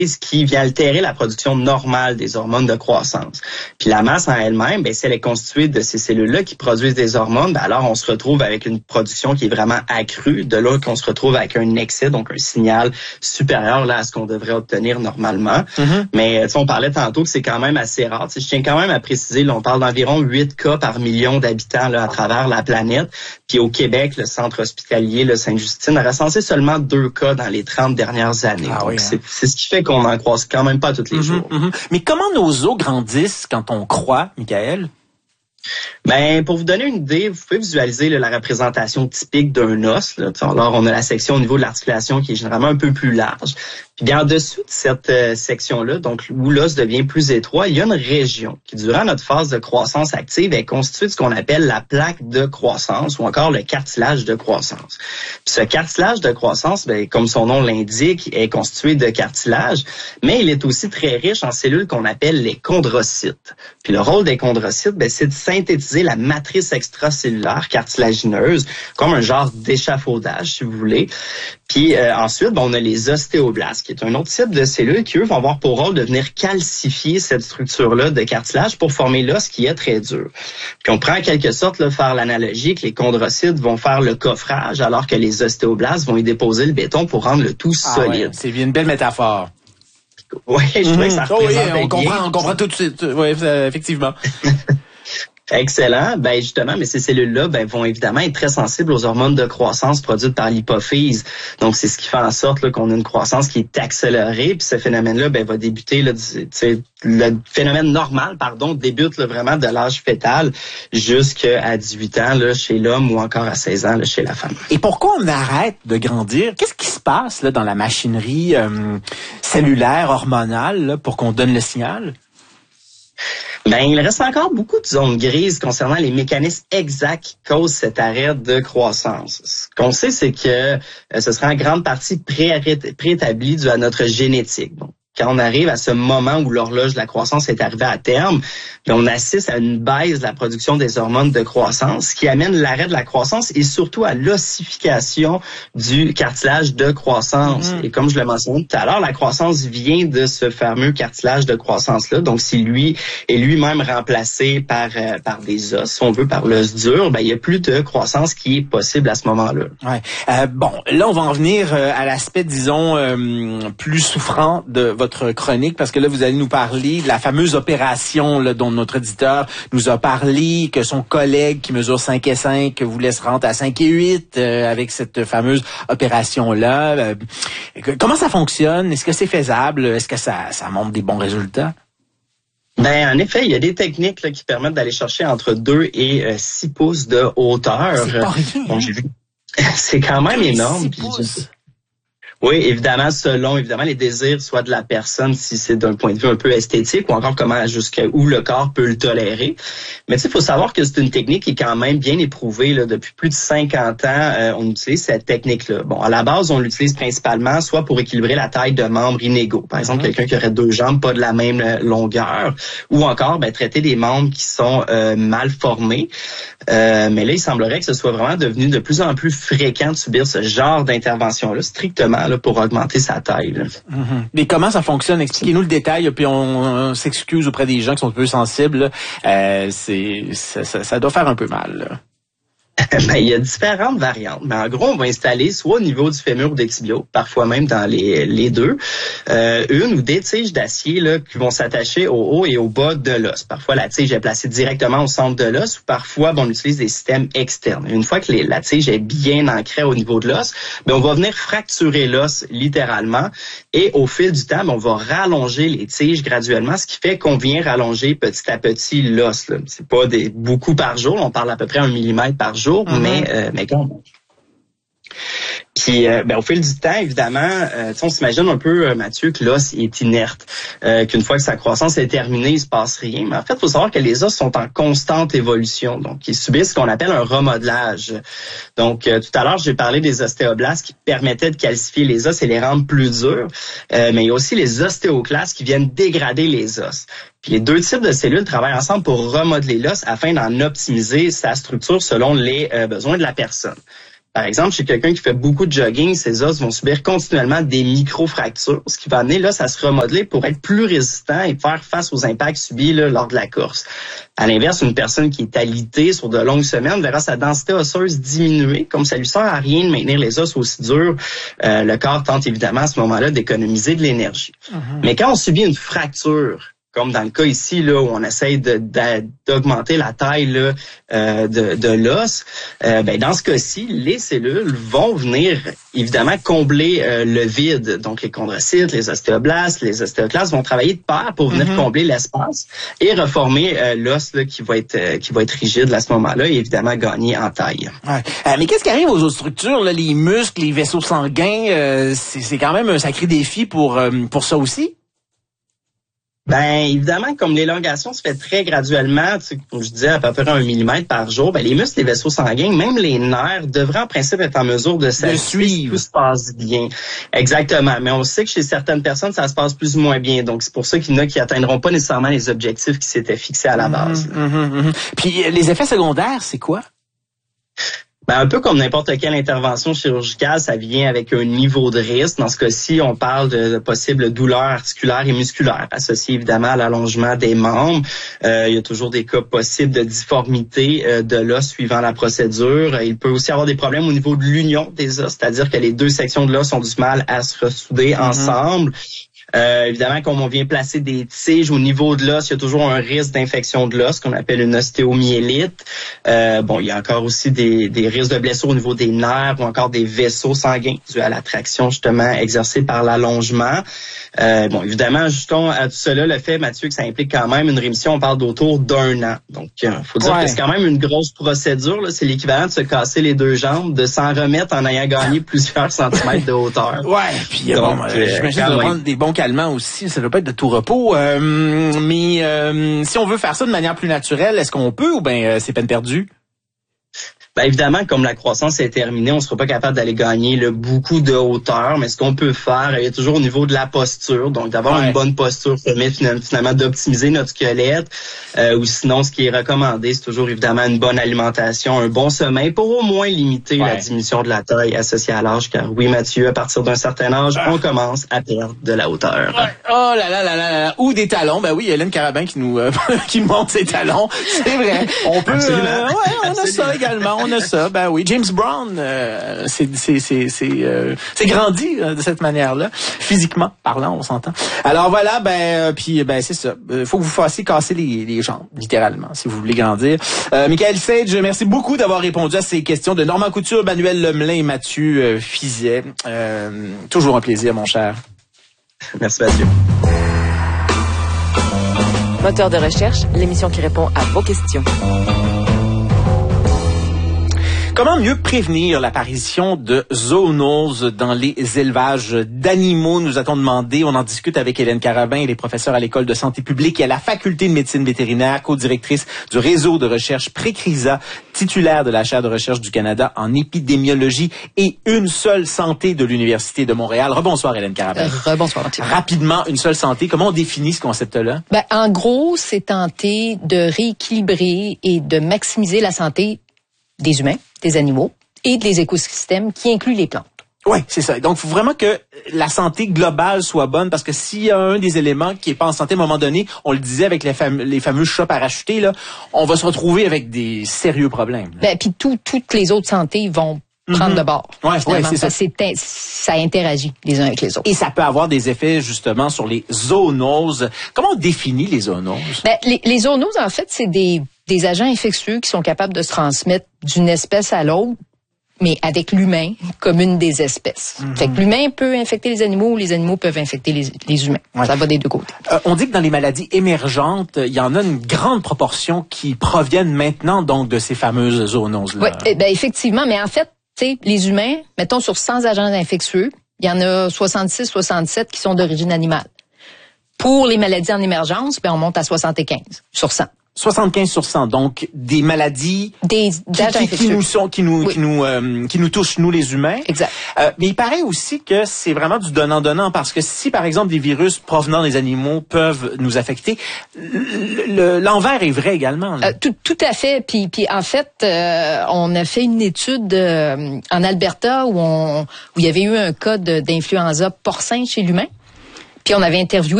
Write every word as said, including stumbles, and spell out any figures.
qui vient altérer la production normale des hormones de croissance. Puis la masse en elle-même, ben, si elle est constituée de ces cellules-là qui produisent des hormones, ben, alors on se retrouve avec une production qui est vraiment accrue, de là qu'on se retrouve avec un excès, donc un signal supérieur là, à ce qu'on devrait obtenir normalement. Mm-hmm. Mais on parlait tantôt que c'est quand même assez rare. T'sais, je tiens quand même à préciser, là, on parle d'environ huit cas par million d'habitants là, à travers la planète. Puis au Québec, le centre hospitalier le Sainte-Justine a recensé seulement deux cas dans les trente dernières années. Ah, donc oui, c'est, hein. c'est ce qui fait qu'on n'en croise quand même pas tous les mm-hmm, jours. Mm-hmm. Mais comment nos os grandissent quand on croît, Michael? Ben, pour vous donner une idée, vous pouvez visualiser là, la représentation typique d'un os. Là. Alors, on a la section au niveau de l'articulation qui est généralement un peu plus large. Puis bien en dessous de cette euh, section-là, donc où l'os devient plus étroit, il y a une région qui, durant notre phase de croissance active, est constituée de ce qu'on appelle la plaque de croissance ou encore le cartilage de croissance. Puis ce cartilage de croissance, ben, comme son nom l'indique, est constitué de cartilage, mais il est aussi très riche en cellules qu'on appelle les chondrocytes. Puis le rôle des chondrocytes, ben, c'est de synthétiser la matrice extracellulaire cartilagineuse, comme un genre d'échafaudage, si vous voulez. Puis euh, ensuite, ben, on a les ostéoblastes, qui est un autre type de cellules qui, eux, vont avoir pour rôle de venir calcifier cette structure-là de cartilage pour former l'os qui est très dur. Puis on prend en quelque sorte, là, faire l'analogie que les chondrocytes vont faire le coffrage, alors que les ostéoblastes vont y déposer le béton pour rendre le tout ah, solide. Ouais, c'est une belle métaphore. Oui, je trouvais que ça oh, représente oui, on comprend, on comprend tout de suite. Oui, effectivement. Excellent. Ben justement, mais ces cellules-là ben, vont évidemment être très sensibles aux hormones de croissance produites par l'hypophyse. Donc, c'est ce qui fait en sorte là, qu'on a une croissance qui est accélérée. Puis ce phénomène-là ben, va débuter, là, le phénomène normal, pardon, débute là, vraiment de l'âge fœtal jusqu'à dix-huit ans là, chez l'homme ou encore à seize ans là, chez la femme. Et pourquoi on arrête de grandir? Qu'est-ce qui se passe là, dans la machinerie euh, cellulaire, hormonale, là, pour qu'on donne le signal? Ben, il reste encore beaucoup de zones grises concernant les mécanismes exacts qui causent cet arrêt de croissance. Ce qu'on sait, c'est que euh, ce sera en grande partie pré- préétabli dû à notre génétique. Bon. Quand on arrive à ce moment où l'horloge de la croissance est arrivée à terme, bien, on assiste à une baisse de la production des hormones de croissance, ce qui amène l'arrêt de la croissance et surtout à l'ossification du cartilage de croissance. Mm-hmm. Et comme je le mentionnais tout à l'heure, la croissance vient de ce fameux cartilage de croissance-là. Donc, si lui est lui-même remplacé par euh, par des os, si on veut, par l'os dur, ben il n'y a plus de croissance qui est possible à ce moment-là. Ouais. Euh, bon, là, on va en venir euh, à l'aspect, disons, euh, plus souffrant de votre chronique, parce que là, vous allez nous parler de la fameuse opération là, dont notre auditeur nous a parlé, que son collègue qui mesure cinq et cinq voulait se rendre à cinq et huit euh, avec cette fameuse opération-là. Euh, comment ça fonctionne? Est-ce que c'est faisable? Est-ce que ça, ça montre des bons résultats? Ben, en effet, il y a des techniques là, qui permettent d'aller chercher entre deux et euh, six pouces de hauteur. C'est pas rien, bon, j'ai vu. C'est quand même énorme. Puis oui, évidemment, selon évidemment les désirs, soit de la personne, si c'est d'un point de vue un peu esthétique, ou encore comment jusqu'à où le corps peut le tolérer. Mais tu sais, il faut savoir que c'est une technique qui est quand même bien éprouvée là, depuis plus de cinquante ans. Euh, on utilise cette technique-là. Bon, à la base, on l'utilise principalement soit pour équilibrer la taille de membres inégaux. Par exemple, mm-hmm. quelqu'un qui aurait deux jambes pas de la même longueur, ou encore ben, traiter des membres qui sont euh, mal formés. Euh, mais là, il semblerait que ce soit vraiment devenu de plus en plus fréquent de subir ce genre d'intervention-là, strictement là, pour augmenter sa taille. Là. Mm-hmm. Mais comment ça fonctionne? Expliquez-nous le détail, puis on, on s'excuse auprès des gens qui sont un peu sensibles. Euh, c'est, ça, ça, ça doit faire un peu mal. Là. Ben, il y a différentes variantes. Mais en gros, on va installer soit au niveau du fémur ou des tibiaux, parfois même dans les, les deux, euh, une ou des tiges d'acier là, qui vont s'attacher au haut et au bas de l'os. Parfois, la tige est placée directement au centre de l'os ou parfois, bon, on utilise des systèmes externes. Une fois que les, la tige est bien ancrée au niveau de l'os, ben, on va venir fracturer l'os littéralement et au fil du temps, ben, on va rallonger les tiges graduellement, ce qui fait qu'on vient rallonger petit à petit l'os. Là. C'est pas des, beaucoup par jour, on parle à peu près un millimètre par jour. Mm-hmm. Mais, euh, mais quand même. Puis, euh, ben, au fil du temps, évidemment, euh, on s'imagine un peu, euh, Mathieu, que l'os est inerte, euh, qu'une fois que sa croissance est terminée, il se passe rien. Mais en fait, il faut savoir que les os sont en constante évolution, donc ils subissent ce qu'on appelle un remodelage. Donc, euh, tout à l'heure, j'ai parlé des ostéoblastes qui permettaient de calcifier les os et les rendre plus durs, euh, mais il y a aussi les ostéoclastes qui viennent dégrader les os. Puis les deux types de cellules travaillent ensemble pour remodeler l'os afin d'en optimiser sa structure selon les euh, besoins de la personne. Par exemple, chez quelqu'un qui fait beaucoup de jogging, ses os vont subir continuellement des micro-fractures, ce qui va amener l'os à se remodeler pour être plus résistant et faire face aux impacts subis là, lors de la course. À l'inverse, une personne qui est alitée sur de longues semaines verra sa densité osseuse diminuer. Comme ça lui sert à rien de maintenir les os aussi durs, euh, le corps tente évidemment à ce moment-là d'économiser de l'énergie. Mm-hmm. Mais quand on subit une fracture, comme dans le cas ici, là, où on essaye de, de, d'augmenter la taille là, euh, de, de l'os, euh, ben, dans ce cas-ci, les cellules vont venir évidemment combler euh, le vide. Donc, les chondrocytes, les ostéoblastes, les ostéoclastes vont travailler de pair pour venir mm-hmm. combler l'espace et reformer euh, l'os là, qui va être euh, qui va être rigide là, à ce moment-là et évidemment gagner en taille. Ouais. Euh, mais qu'est-ce qui arrive aux autres structures, là, les muscles, les vaisseaux sanguins? Euh, c'est, c'est quand même un sacré défi pour euh, pour ça aussi. Ben évidemment, comme l'élongation se fait très graduellement, tu sais, comme je disais, à peu près un millimètre par jour, ben les muscles, les vaisseaux sanguins, même les nerfs, devraient en principe être en mesure de, de suivre. Tout se passe bien. Exactement. Mais on sait que chez certaines personnes, ça se passe plus ou moins bien. Donc c'est pour ça qu'il y en a qui atteindront pas nécessairement les objectifs qui s'étaient fixés à la base. Mmh, mmh, mmh. Puis les effets secondaires, c'est quoi? Ben, un peu comme n'importe quelle intervention chirurgicale, ça vient avec un niveau de risque. Dans ce cas-ci, on parle de possibles douleurs articulaires et musculaires, associées évidemment à l'allongement des membres. Euh, il y a toujours des cas possibles de difformité euh, de l'os suivant la procédure. Il peut aussi avoir des problèmes au niveau de l'union des os, c'est-à-dire que les deux sections de l'os ont du mal à se ressouder mm-hmm. ensemble. Euh, évidemment, comme on vient placer des tiges au niveau de l'os, il y a toujours un risque d'infection de l'os, qu'on appelle une ostéomyélite. Euh, bon, il y a encore aussi des, des risques de blessures au niveau des nerfs ou encore des vaisseaux sanguins dus à la traction justement exercée par l'allongement. Euh, bon, évidemment, justement, à tout cela, le fait, Mathieu, que ça implique quand même une rémission, on parle d'autour d'un an. Donc, il faut dire ouais. que c'est quand même une grosse procédure. Là. C'est l'équivalent de se casser les deux jambes, de s'en remettre en ayant gagné plusieurs centimètres de hauteur. Ouais, puis bon, euh, j'imagine de prendre des bons calmants aussi, ça doit pas être de tout repos. Euh, mais euh, si on veut faire ça de manière plus naturelle, est-ce qu'on peut ou bien euh, c'est peine perdue? Ben évidemment, comme la croissance est terminée, on ne sera pas capable d'aller gagner là, beaucoup de hauteur, mais ce qu'on peut faire, il y a toujours au niveau de la posture, donc d'avoir ouais. une bonne posture permet finalement d'optimiser notre squelette, euh, ou sinon, ce qui est recommandé, c'est toujours évidemment une bonne alimentation, un bon sommeil pour au moins limiter ouais. la diminution de la taille associée à l'âge, car oui, Mathieu, à partir d'un certain âge, ah. on commence à perdre de la hauteur. Ouais. Oh là là là là là, ou des talons, ben oui, Hélène Carabin qui nous euh, qui nous montre ses talons, c'est vrai, on peut, euh, ouais, on Absolument. a ça également. On a ça, ben oui. James Brown, euh, c'est c'est c'est c'est euh, c'est grandi euh, de cette manière-là, physiquement parlant, on s'entend. Alors voilà, ben euh, puis ben c'est ça. Euh, faut que vous fassiez casser les, les jambes, littéralement, si vous voulez grandir. Euh, Michael Sage, merci beaucoup d'avoir répondu à ces questions de Normand Couture, Manuel Lemelin et Mathieu euh, Fizet. Euh, toujours un plaisir, mon cher. Merci, Mathieu. Moteur de recherche, l'émission qui répond à vos questions. Comment mieux prévenir l'apparition de zoonoses dans les élevages d'animaux? Nous a-t-on demandé. On en discute avec Hélène Carabin, elle est professeure à l'École de santé publique et à la Faculté de médecine vétérinaire, co-directrice du réseau de recherche Précrisa, titulaire de la chaire de recherche du Canada en épidémiologie et Une seule santé de l'Université de Montréal. Rebonsoir Hélène Carabin. Euh, rebonsoir Mathieu. Rapidement, Une seule santé, comment on définit ce concept-là? Ben, en gros, c'est tenter de rééquilibrer et de maximiser la santé des humains, des animaux et des écosystèmes qui incluent les plantes. Oui, c'est ça. Donc, il faut vraiment que la santé globale soit bonne parce que s'il y a un des éléments qui est pas en santé, à un moment donné, on le disait avec les, fam- les fameux chats parachutés, là, on va se retrouver avec des sérieux problèmes. Ben, puis tout, toutes les autres santé vont prendre mm-hmm. de bord. Ouais, ouais, c'est ça. Ça, c'est, ça interagit les uns avec les autres. Et ça peut avoir des effets, justement, sur les zoonoses. Comment on définit les zoonoses? Ben, les, les zoonoses, en fait, c'est des, des agents infectieux qui sont capables de se transmettre d'une espèce à l'autre, mais avec l'humain comme une des espèces. Mm-hmm. Fait que l'humain peut infecter les animaux ou les animaux peuvent infecter les, les humains. Ouais. Ça va des deux côtés. Euh, on dit que dans les maladies émergentes, il y en a une grande proportion qui proviennent maintenant donc de ces fameuses zoonoses-là. Oui, eh ben, effectivement, mais en fait, t'sais, les humains, mettons sur cent agents infectieux, il y en a soixante-six, soixante-sept qui sont d'origine animale. Pour les maladies en émergence, ben on monte à soixante-quinze sur cent. soixante-quinze sur cent, donc des maladies des qui, qui, qui nous sont, qui nous, oui. qui nous, euh, qui nous touchent nous les humains. Exact. Euh, mais il paraît aussi que c'est vraiment du donnant-donnant parce que si par exemple des virus provenant des animaux peuvent nous affecter, le, l'envers est vrai également. Euh, tout, tout à fait. Puis, puis en fait, euh, on a fait une étude euh, en Alberta où on, où il y avait eu un cas de, d'influenza porcin chez l'humain. Puis on avait interviewé